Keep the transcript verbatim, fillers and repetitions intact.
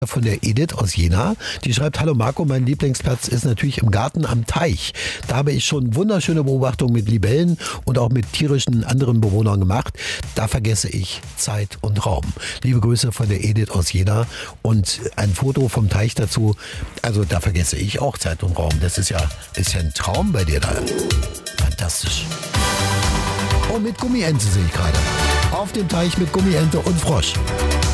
Von der Edith aus Jena. Die schreibt: Hallo Marco, mein Lieblingsplatz ist natürlich im Garten am Teich. Da habe ich schon wunderschöne Beobachtungen mit Libellen und auch mit tierischen anderen Bewohnern gemacht. Da vergesse ich Zeit und Raum. Liebe Grüße von der Edith aus Jena und ein Foto vom Teich dazu. Also da vergesse ich auch Zeit und Raum. Das ist ja, ist ja ein Traum bei dir da. Fantastisch. Oh, mit Gummiente sehe ich gerade. Auf dem Teich mit Gummiente und Frosch.